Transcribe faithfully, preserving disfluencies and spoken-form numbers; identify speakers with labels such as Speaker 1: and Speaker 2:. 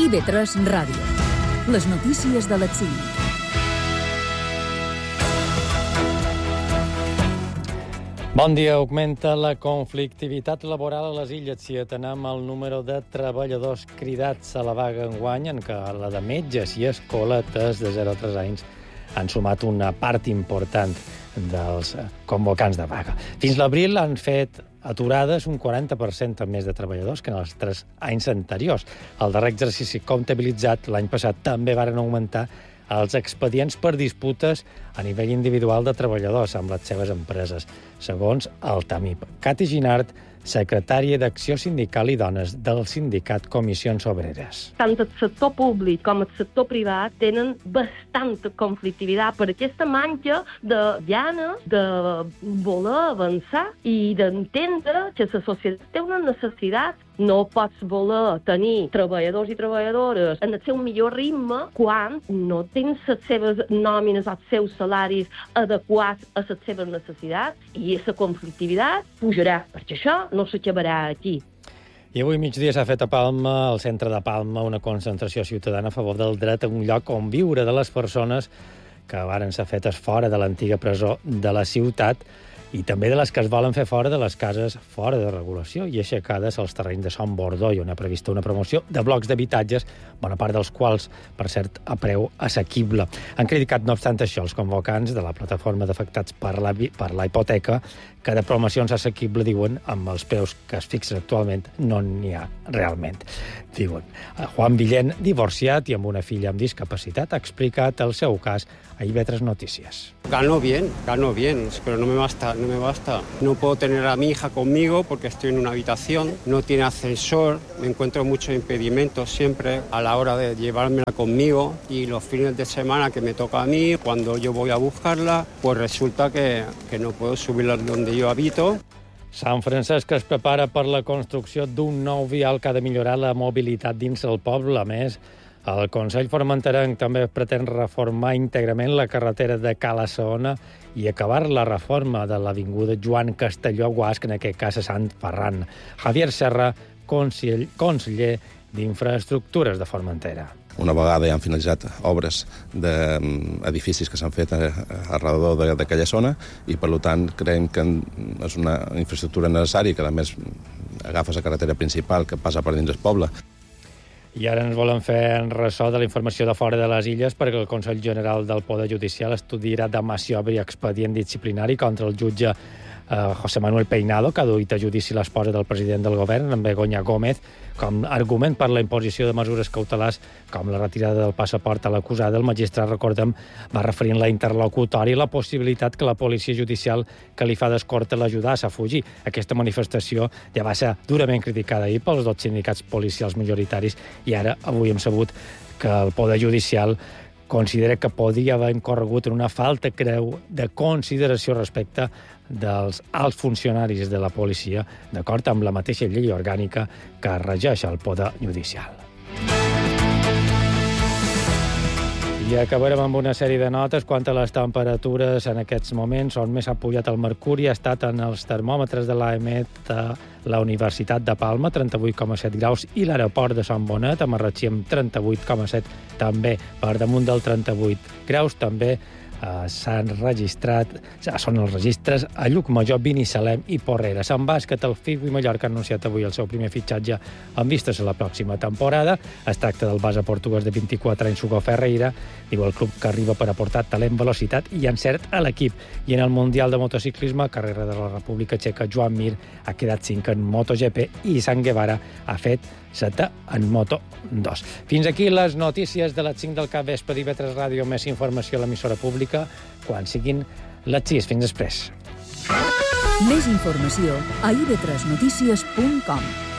Speaker 1: I B tres Ràdio. Les notícies de les cinc.
Speaker 2: Bon dia. Augmenta la conflictivitat laboral a les Illes si atenem el número de treballadors cridats a la vaga enguany, en què la de metges i escoletes de zero a tres anys han sumat una part important dels convocants de vaga. Fins l'abril han fet aturades un quaranta per cent més de treballadors que en els tres anys anteriors. El darrer exercici comptabilitzat l'any passat també varen augmentar els expedients per disputes a nivell individual de treballadors amb les seves empreses, segons el TAMIP. Cati Ginart, secretària d'Acció Sindical i Dones del sindicat Comissions Obreres.
Speaker 3: Tant el sector públic com el sector privat tenen bastanta conflictivitat per aquesta manca de ganes de voler avançar i d'entendre que la societat té una necessitat. No pots voler tenir treballadors i treballadores en el seu millor ritme quan no tens les seves nòmines, els seus salaris adequats a les seves necessitats, i la conflictivitat pujarà, perquè això no s'acabarà aquí.
Speaker 2: I avui migdia s'ha fet a Palma, al centre de Palma, una concentració ciutadana a favor del dret a un lloc on viure de les persones que varen ser fetes fora de l'antiga presó de la ciutat i també de les que es volen fer fora de les cases fora de regulació i aixecades als terrenys de Son Bordó, i on ha prevista una promoció de blocs d'habitatges, bona part dels quals, per cert, a preu assequible. Han criticat, no obstant això, els convocants de la plataforma d'afectats per la, per la hipoteca, que de promocions assequible, diuen, amb els preus que es fixen actualment, no n'hi ha realment. Diuen, Juan Villén, divorciat i amb una filla amb discapacitat, ha explicat el seu cas a I B tres Noticias.
Speaker 4: Gano bien, gano bien, pero no me basta, no me basta. No puedo tener a mi hija conmigo porque estoy en una habitación, no tiene ascensor, me encuentro muchos impedimentos siempre a la hora de llevármela conmigo, y los fines de semana que me toca a mí, cuando yo voy a buscarla, pues resulta que, que no puedo subirla donde yo habito.
Speaker 2: Sant Francesc es prepara per la construcció d'un nou vial que ha de millorar la mobilitat dins el poble. A més, el Consell Formenterenc també pretén reformar íntegrament la carretera de Cala Saona i acabar la reforma de l'avinguda Joan Castelló a Guasc, en aquest cas a Sant Ferran. Javier Serra, conseller, conseller d'Infraestructures de Formentera.
Speaker 5: Una vegada ja han finalitzat obres d'edificis que s'han fet arrelor d'aquella zona, i per tant creiem que és una infraestructura necessària, que a més agafa la carretera principal que passa per dins del poble.
Speaker 2: I ara ens volen fer ressò de la informació de fora de les illes, perquè el Consell General del Poder Judicial estudiarà demà si obre expedient disciplinari contra el jutge eh, José Manuel Peinado, que ha duit a judici l'esposa del president del govern, en Begoña Gómez, com a argument per la imposició de mesures cautelars com la retirada del passaport a l'acusada. El magistrat, recordem, va referir en la interlocutòria la possibilitat que la policia judicial que li fa d'escorta l'ajudàs a fugir. Aquesta manifestació ja va ser durament criticada ahir pels dos sindicats policials majoritaris, i ara avui hem sabut que el Poder Judicial considera que podria haver incorregut en una falta greu de consideració respecte dels alts funcionaris de la policia, d'acord amb la mateixa llei orgànica que regeix el Poder Judicial. I acabarem amb una sèrie de notes quant a les temperatures en aquests moments. On més ha pujat el mercuri ha estat en els termòmetres de l'A E M E T a la Universitat de Palma, trenta-vuit coma set graus, i l'aeroport de Sant Bonet, a Marratxí, amb trenta-vuit coma set, també per damunt del trenta-vuit graus. També Uh, s'han registrat, són els registres a Llucmajor, Binissalem i Porrera. Sant Bàsquet, el Figo i Mallorca han anunciat avui el seu primer fitxatge amb vistes a la pròxima temporada. Es tracta del base portuguès de vint-i-quatre anys, Hugo Ferreira. Diu el club que arriba per aportar talent, velocitat i encert a l'equip. I en el Mundial de Motociclisme, carrera de la República Txeca, Joan Mir ha quedat cinc en MotoGP i Sant Guevara ha fet setè en Moto dos. Fins aquí les notícies de les cinc del capvespre d'I B tres Ràdio. Més informació a l'emissora pública quan siguin les sis. Fins després.
Speaker 1: Més informació a i be tres notícies punt com.